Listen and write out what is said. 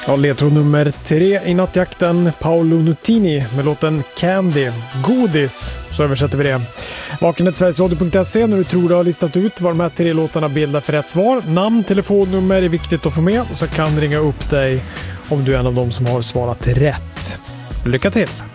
Ja, ledtråd nummer 3 i nattjakten. Paolo Nutini med låten Candy. Godis, så översätter vi det. Vakenhetsverigesradio.se när du tror du har listat ut vad de här 3 låtarna bildar för rätt svar. Namn, telefonnummer är viktigt att få med, så kan ringa upp dig om du är en av dem som har svarat rätt. Lycka till!